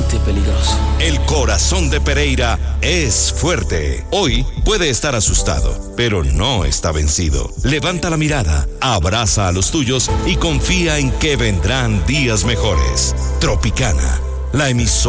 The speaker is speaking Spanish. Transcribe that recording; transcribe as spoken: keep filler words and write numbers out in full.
sumamente peligroso. El corazón de Pereira es fuerte. Hoy puede estar asustado, pero no está vencido. Levanta la mirada, abraza a los tuyos y confía en que vendrán días mejores. Tropicana, la emisora